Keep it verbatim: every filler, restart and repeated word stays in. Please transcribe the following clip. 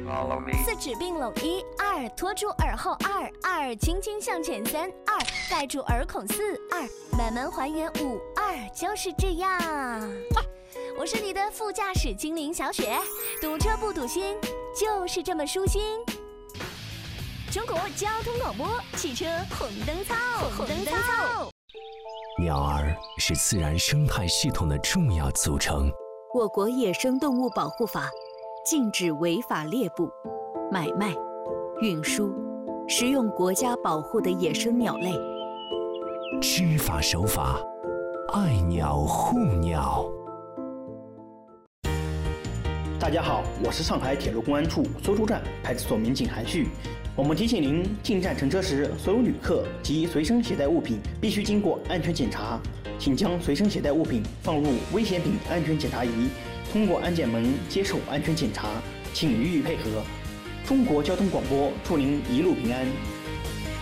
四指并拢一二，托住耳后二二，轻轻向前三二，盖住耳孔四二，慢慢还原五二，就是这样。我是你的副驾驶精灵小雪，堵车不堵心，就是这么舒心。中国交通广播，汽车红灯操，红灯操。 鸟儿是自然生态系统的重要组成。 我国野生动物保护法禁止违法猎捕、买卖、运输、食用国家保护的野生鸟类。 知法守法，爱鸟护鸟。 大家好，我是上海铁路公安处苏州站派出所民警韩旭。我们提醒您，进站乘车时，所有旅客及随身携带物品必须经过安全检查，请将随身携带物品放入危险品安全检查仪，通过安检门接受安全检查，请予以配合。中国交通广播祝您一路平安。